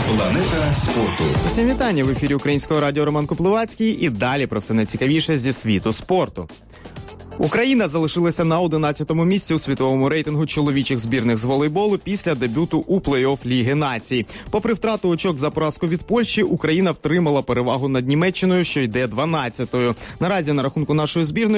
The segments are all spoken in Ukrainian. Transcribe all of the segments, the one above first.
Планета спорту. Всім вітання, в ефірі Українського радіо Роман Коплевацький і далі про все найцікавіше зі світу спорту. Україна залишилася на 11-му місці у світовому рейтингу чоловічих збірних з волейболу після дебюту у плей-офф Ліги націй. Попри втрату очок за поразку від Польщі, Україна втримала перевагу над Німеччиною, що йде 12-ю. Наразі на рахунку нашої збірної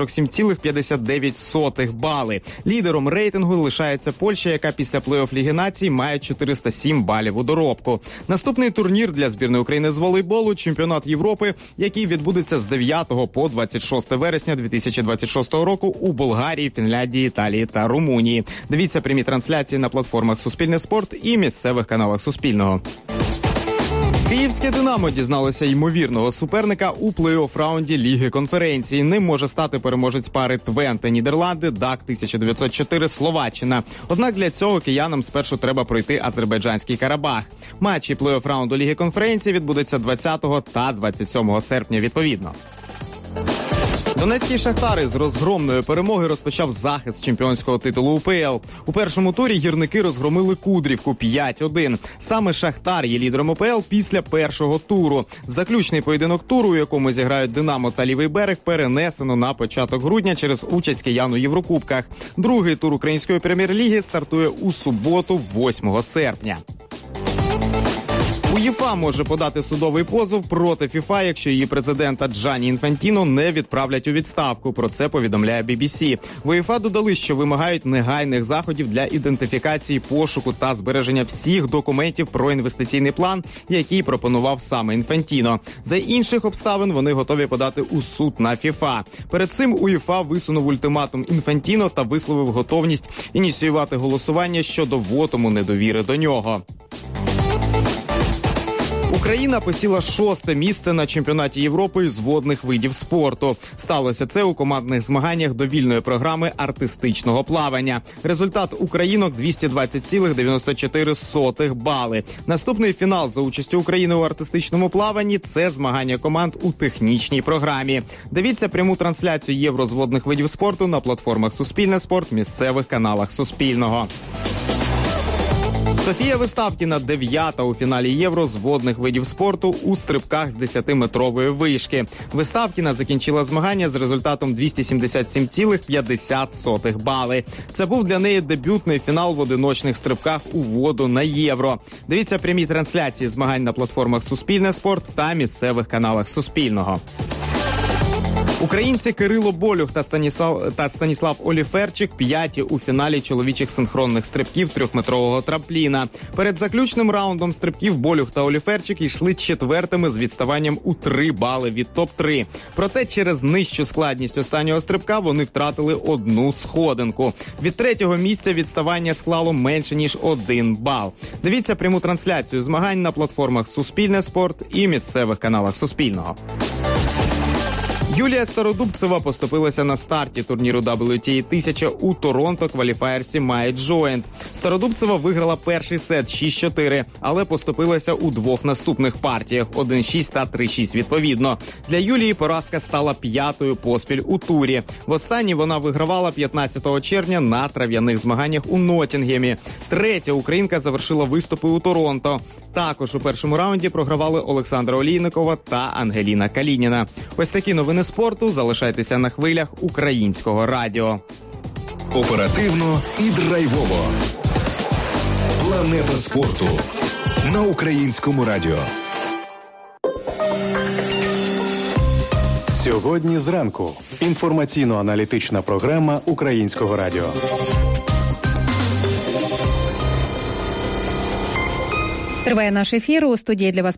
247,59 бали. Лідером рейтингу лишається Польща, яка після плей-офф Ліги націй має 407 балів у доробку. Наступний турнір для збірної України з волейболу – чемпіонат Європи, який відбудеться з 9 по 26 вересня 2026 року у Болгарії, Фінляндії, Італії та Румунії. Дивіться прямі трансляції на платформах Суспільне спорт і місцевих каналах Суспільного. Київське «Динамо» дізналося ймовірного суперника у плей-офф раунді Ліги конференції. Ним може стати переможець пари Твенте Нідерланди, ДАК 1904 Словаччина. Однак для цього киянам спершу треба пройти Азербайджанський Карабах. Матчі плей-офф раунду Ліги конференції відбудуться 20 та 27 серпня відповідно. Донецький «Шахтар» із розгромної перемоги розпочав захист чемпіонського титулу УПЛ. У першому турі гірники розгромили Кудрівку 5-1. Саме «Шахтар» є лідером УПЛ після першого туру. Заключний поєдинок туру, у якому зіграють «Динамо» та «Лівий берег», перенесено на початок грудня через участь киян у Єврокубках. Другий тур української прем'єр-ліги стартує у суботу, 8 серпня. УЄФА може подати судовий позов проти ФІФА, якщо її президента Джанні Інфантіно не відправлять у відставку. Про це повідомляє BBC. В УЄФА додали, що вимагають негайних заходів для ідентифікації, пошуку та збереження всіх документів про інвестиційний план, який пропонував саме Інфантіно. За інших обставин вони готові подати у суд на ФІФА. Перед цим УЄФА висунув ультиматум Інфантіно та висловив готовність ініціювати голосування щодо вотуму недовіри до нього. Україна посіла 6-те місце на чемпіонаті Європи з водних видів спорту. Сталося це у командних змаганнях довільної програми артистичного плавання. Результат українок 220,94 бали. Наступний фінал за участю України у артистичному плаванні – це змагання команд у технічній програмі. Дивіться пряму трансляцію Євро з водних видів спорту на платформах Суспільне спорт, місцевих каналах Суспільного. Софія Виставкіна 9-та у фіналі Євро з водних видів спорту у стрибках з 10-метрової вишки. Виставкіна закінчила змагання з результатом 277,50 бали. Це був для неї дебютний фінал в одиночних стрибках у воду на Євро. Дивіться прямі трансляції змагань на платформах Суспільне спорт та місцевих каналах Суспільного. Українці Кирило Болюх та Станіслав Оліферчик п'яті у фіналі чоловічих синхронних стрибків 3-метрового трампліна. Перед заключним раундом стрибків Болюх та Оліферчик йшли четвертими з відставанням у 3 бали від топ-3. Проте через нижчу складність останнього стрибка вони втратили одну сходинку. Від 3-го місця відставання склало менше ніж 1 бал. Дивіться пряму трансляцію змагань на платформах Суспільне спорт і місцевих каналах Суспільного. Юлія Стародубцева поступилася на старті турніру WTA 1000 у Торонто кваліфаєрці Майя Джойнт. Стародубцева виграла перший сет 6-4, але поступилася у двох наступних партіях 1-6 та 3-6 відповідно. Для Юлії поразка стала 5-ю поспіль у турі. Востаннє вона вигравала 15 червня на трав'яних змаганнях у Ноттінгемі. Третя українка завершила виступи у Торонто. Також у першому раунді програвали Олександра Олійникова та Ангеліна Калініна. Ось такі новини спорту. Залишайтеся на хвилях Українського радіо. Оперативно і драйвово. Планета спорту на Українському радіо. Сьогодні зранку. Інформаційно-аналітична програма Українського радіо. Триває наш ефір. У студії для вас